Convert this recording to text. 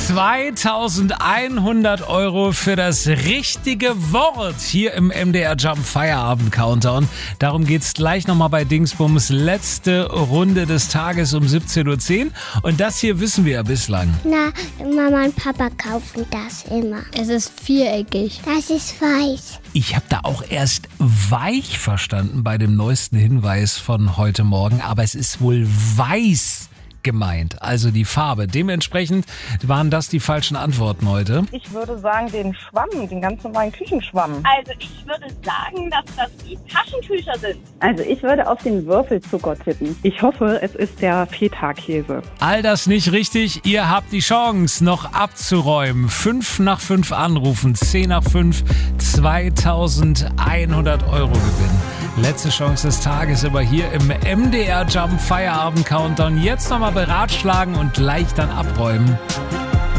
2100 € für das richtige Wort hier im MDR Jump Feierabend Countdown. Darum geht's gleich nochmal bei Dingsbums. Letzte Runde des Tages um 17:10 Uhr. Und das hier wissen wir ja bislang. Na, Mama und Papa kaufen das immer. Es ist viereckig. Das ist weiß. Ich habe da auch erst weich verstanden bei dem neuesten Hinweis von heute Morgen. Aber es ist wohl weiß gemeint, also die Farbe. Dementsprechend waren das die falschen Antworten heute. Ich würde sagen, den Schwamm, den ganz normalen Küchenschwamm. Also ich würde sagen, dass das die Taschentücher sind. Also ich würde auf den Würfelzucker tippen. Ich hoffe, es ist der Feta-Käse. All das nicht richtig. Ihr habt die Chance, noch abzuräumen. 5 nach 5 anrufen, 10 nach 5, 2100 € gewinnen. Letzte Chance des Tages aber hier im MDR Jump Feierabend Countdown. Jetzt nochmal beratschlagen und gleich dann abräumen.